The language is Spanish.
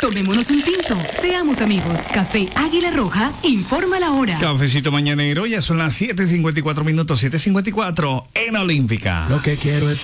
Tomémonos un tinto. Seamos amigos. Café Águila Roja informa la hora. Cafecito mañanero, ya son las 7:54 minutos, 7:54 en Olímpica. Lo que quiero es